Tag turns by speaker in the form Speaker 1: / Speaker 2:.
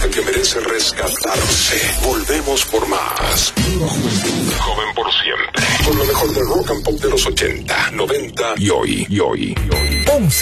Speaker 1: música que merece rescatarse. Volvemos por más. Nueva juventud. Joven por siempre. Con lo mejor del rock and pop de los 80, 90 y hoy. 11